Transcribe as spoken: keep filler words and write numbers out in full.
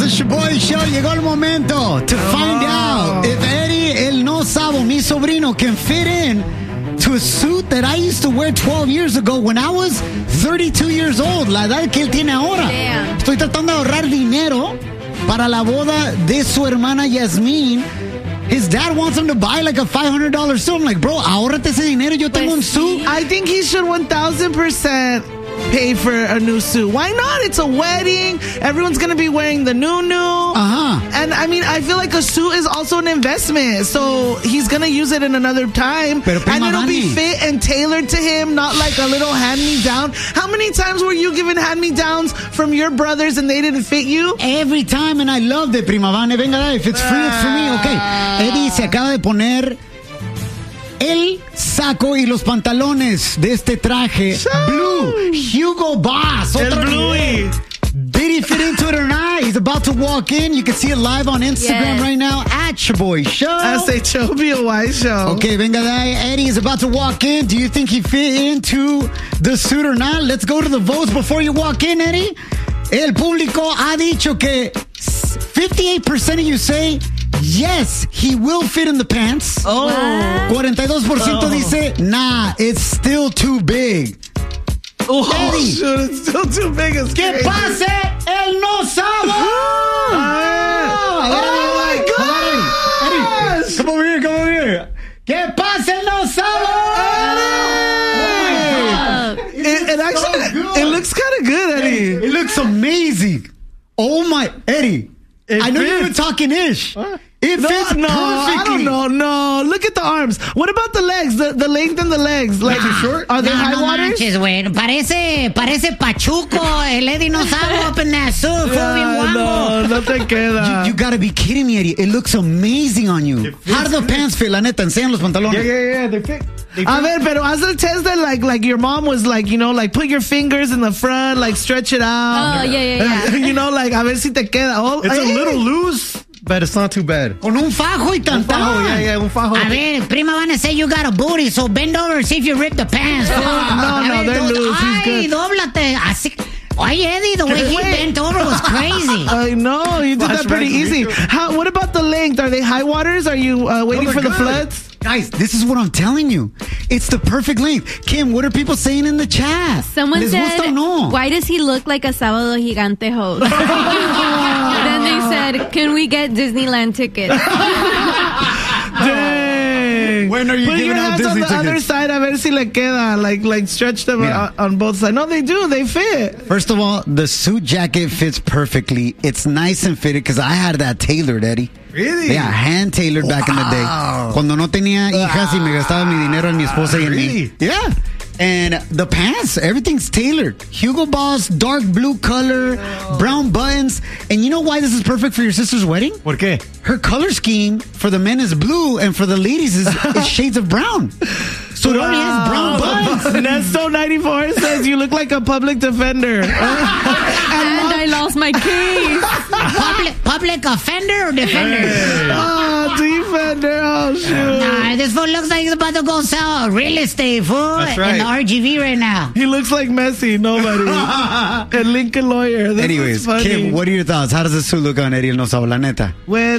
the Shaboy Show. Llegó el momento to find out if Eddie, el no sabo, mi sobrino, can fit in to a suit that I used to wear twelve years ago when I was thirty-two years old. La edad que él tiene ahora. Damn. Estoy tratando de ahorrar dinero para la boda de su hermana Yasmín. His dad wants him to buy like a five hundred dollars suit. I'm like, bro, ahórrate ese dinero. Yo tengo un suit. I think he should one thousand percent pay for a new suit. Why not? It's a wedding. Everyone's going to be wearing the new new. Uh-huh. And I mean, I feel like a suit is also an investment. So he's going to use it in another time. Pero, and it'll honey. be fit and tailored to him, not like a little hand-me-down. How many times were you given hand-me-downs from your brothers and they didn't fit you? Every time, and I love it, Prima Vane. Venga, if it's free, it's for me. Okay. Eddie se acaba de poner el saco y los pantalones de este traje blue. Hugo Boss. El Otro Bluey. nivel. Did he fit into it or not? He's about to walk in. You can see it live on Instagram Yes. right now at Shaboy Show. S H O B O Y show. Okay, venga de ahí. Eddie is about to walk in. Do you think he fit into the suit or not? Let's go to the votes before you walk in, Eddie. El público ha dicho que fifty-eight percent of you say yes, he will fit in the pants. Oh. forty-two percent Oh. dice, nah, it's still too big. Oh, Eddie. shoot, it's still too big. It's ¡Que crazy. pase el no sabo! Oh, my Eddie, gosh. come over here, come over here. ¡Que pase el no sabo! It, it actually, it looks kind of good, Eddie. It looks amazing. Oh my, Eddie. It I know you were fits. talking ish. What? It No, fits no, perfectly. I don't know. No, look at the arms. What about the legs? The the length and the legs. Like, Too short? Are they No, high no waters? manches, güey. Parece, parece Pachuco, el Eddie no sabe up in that suit. Fue bien Ah, guapo. no, no te queda. You, you gotta be kidding me, Eddie. It looks amazing on you. How do the pants fit? La neta, enseñan los pantalones. Yeah, yeah, yeah. They fit. They fit. A ver, pero haz el test that like like your mom was like, you know, like put your fingers in the front, like stretch it out. Oh, yeah, yeah, yeah. You know, like a ver si te queda. Oh, It's hey. a little loose, but it's not too bad. Con un fajo y Un fajo, tantán. yeah, yeah, un fajo. A ver, prima van a say you got a booty, so bend over and see if you rip the pants. fool. No, A no, ver, they're do- loose. He's Ay, good. dóblate. Así. Oye, Eddie, the way he Wait. bent over was crazy. I know, you did that Flashback pretty to easy. YouTube. How? What about the length? Are they high waters? Are you uh, waiting Those for are the good. floods? Guys, this is what I'm telling you. It's the perfect length. Kim, what are people saying in the chat? Someone Les said, gusta o no? why does he look like a Sábado Gigante host? Then they said, can we get Disneyland tickets? Dang. When are you Put giving your out hands on Disney the other tickets? side, a ver si le queda. Like, like stretch them Yeah. on, on both sides. No, they do. They fit. First of all, the suit jacket fits perfectly. It's nice and fitted because I had that tailored, Eddie. Really? Yeah, hand tailored back in the day. Wow. Cuando no tenía hijas y me gastaba mi dinero en mi esposa y en mí. Really? Yeah. And the pants, everything's tailored. Hugo Boss, dark blue color, brown buttons. And you know why this is perfect for your sister's wedding? ¿Por qué? Her color scheme for the men is blue and for the ladies is, is shades of brown. So it already has brown buttons. Nesto ninety-four says you look like a public defender. And I lost my keys. Public, public offender or defender? Oh, defender. Oh, shoot. Nah, this fool looks like he's about to go sell real estate, fool, That's in right. the R G V right now. He looks like Messi. Nobody. And Lincoln Lawyer. This Anyways, is funny. Kim, what are your thoughts? How does this suit look on Eddie El No Sabo, la neta? Well,